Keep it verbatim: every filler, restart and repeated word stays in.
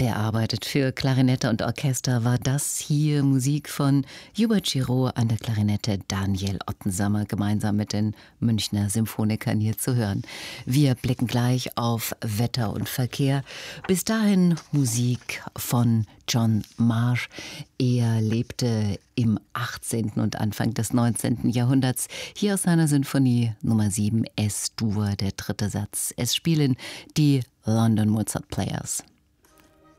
bearbeitet. Für Klarinette und Orchester war das hier Musik von Hubert Giraud, an der Klarinette Daniel Ottensammer, gemeinsam mit den Münchner Symphonikern hier zu hören. Wir blicken gleich auf Wetter und Verkehr. Bis dahin Musik von John Marsh. Er lebte im achtzehnten und Anfang des neunzehnten Jahrhunderts. Hier aus seiner Sinfonie Nummer sieben, Es-Dur, der dritte Satz. Es spielen die London Mozart Players.